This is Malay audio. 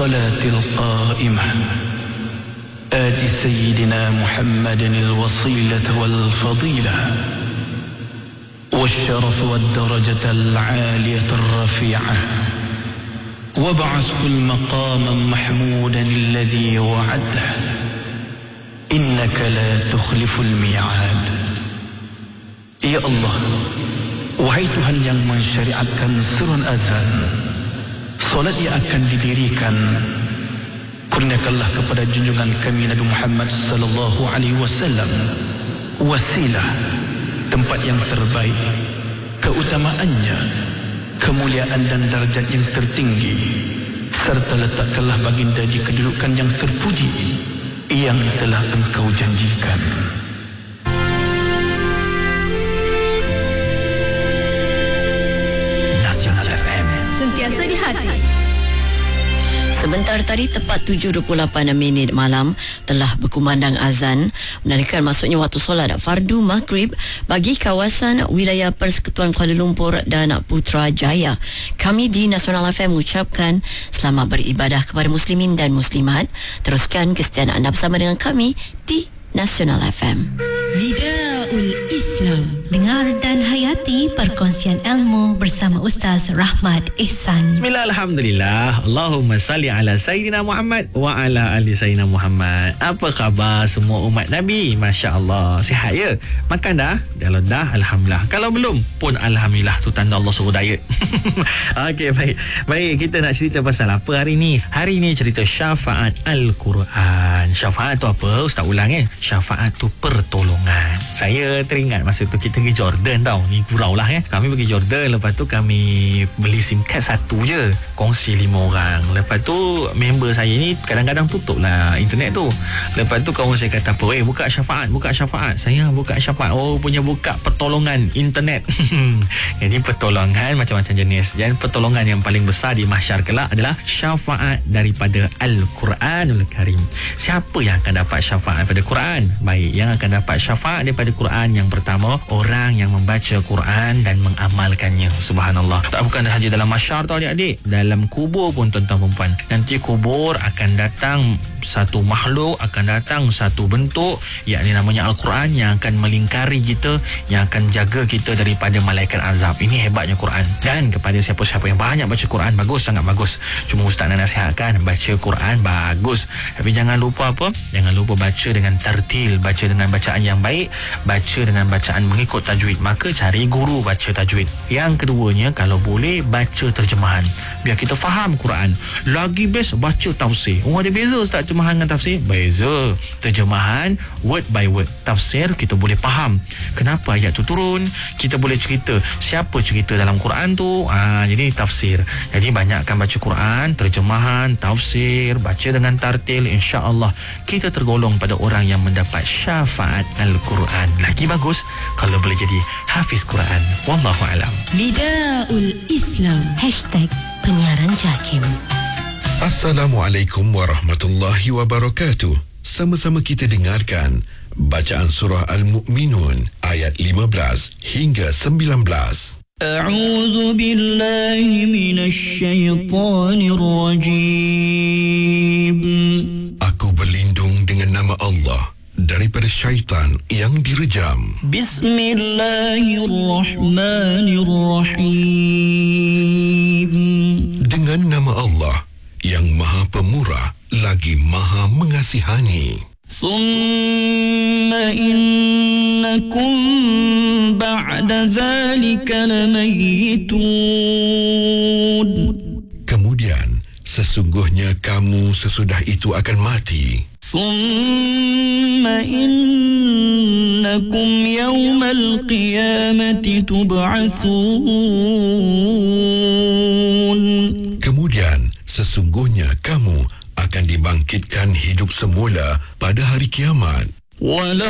الصلاة القائمة آت سيدنا محمد الوسيلة والفضيلة والشرف والدرجة العالية الرفيعة وابعثه المقام محمودا الذي وعده إنك لا تخلف الميعاد. Ya Allah, wahai Tuhan yang mensyariatkan seruan azan, solat yang akan didirikan, kurniakanlah kepada junjungan kami Nabi Muhammad sallallahu alaihi wasallam wasilah, tempat yang terbaik, keutamaannya, kemuliaan dan darjat yang tertinggi, serta letakkanlah baginda di kedudukan yang terpuji yang telah engkau janjikan. Nasional FM, sentiasa di hati. Sebentar tadi tepat 7.28 malam telah berkumandang azan, menandakan masuknya waktu solat fardu maghrib bagi kawasan wilayah Persekutuan Kuala Lumpur dan Putrajaya. Kami di Nasional FM mengucapkan selamat beribadah kepada muslimin dan muslimat. Teruskan kesetiaan anda bersama dengan kami di Nasional FM. Nidaul Islam. Dengar dan hayati perkongsian ilmu bersama Ustaz Rahmat Ihsan. Bismillah, alhamdulillah. Allahumma salli ala Sayyidina Muhammad wa ala ali Sayyidina Muhammad. Apa khabar semua umat Nabi? Masya Allah. Sihat ya? Makan dah? Kalau dah, alhamdulillah. Kalau belum pun alhamdulillah, tu tanda Allah suruh diet. Okey, baik. Baik, kita nak cerita pasal apa hari ni? Hari ni cerita syafaat Al-Quran. Syafaat tu apa? Ustaz ulang Syafaat tu pertolongan. Saya teringat masa tu kita pergi Jordan tau. Ni gurau lah Kami pergi Jordan. Lepas tu kami beli SIM card satu je, kongsi 5 orang. Lepas tu member saya ni kadang-kadang tutup lah internet tu. Lepas tu kawan saya kata apa, buka syafaat. Saya buka syafaat. Oh, punya buka pertolongan internet. Jadi pertolongan macam-macam jenis. Dan pertolongan yang paling besar di mahsyar kelak adalah syafaat daripada Al-Quranul Karim. Siapa yang akan dapat syafaat daripada Quran? Baik, yang akan dapat syafaat daripada Quran yang pertama, orang yang membaca Quran dan mengamalkannya. Subhanallah. Tak bukan sahaja dalam mahsyar tau adik-adik, dalam kubur pun tuan-tuan perempuan. Nanti kubur akan datang satu makhluk, akan datang satu bentuk, yakni namanya Al-Quran, yang akan melingkari kita, yang akan jaga kita daripada malaikat azab. Ini hebatnya Quran. Dan kepada siapa-siapa yang banyak baca Quran, bagus, sangat bagus. Cuma Ustaz nak nasihatkan, baca Quran bagus, tapi jangan lupa apa? Jangan lupa baca dengan tartil, baca dengan bacaan yang baik, baca dengan bacaan mengikut tajwid. Maka cari guru baca tajwid. Yang keduanya, kalau boleh baca terjemahan, biar kita faham Quran. Lagi best baca tafsir. Ada beza Ustaz terjemahan dengan tafsir? Beza. Terjemahan word by word, tafsir kita boleh faham kenapa ayat tu turun, kita boleh cerita siapa cerita dalam Quran tu. Jadi tafsir. Jadi banyakkan baca Quran, terjemahan, tafsir, baca dengan tartil. InsyaAllah kita tergolong pada orang yang mendapat syafaat Al-Quran. Lagi bagus kalau boleh jadi hafiz Quran. Wallahualam. Nidaul Islam. #penyiaran JAKIM. Assalamualaikum warahmatullahi wabarakatuh. Sama-sama kita dengarkan bacaan surah Al-Mu'minun ayat 15 hingga 19. A'udzu billahi minasy syaithanir rajim. Aku berlindung dengan nama Allah daripada syaitan yang direjam. Bismillahirrahmanirrahim. Dengan nama Allah yang Maha Pemurah lagi Maha Mengasihani. Thumma innakum ba'da dhalika lamayitun. Kemudian sesungguhnya kamu sesudah itu akan mati. Thumma innakum yawmal qiyamati tub'atsun. Kemudian sesungguhnya kamu akan dibangkitkan hidup semula pada hari kiamat.